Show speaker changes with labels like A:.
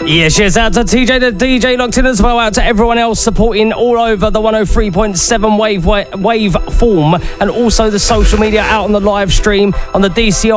A: Yes, yes, out to TJ the DJ locked in as well, out to everyone else supporting all over the 103.7 wave form, and also the social media out on the live stream on the DCR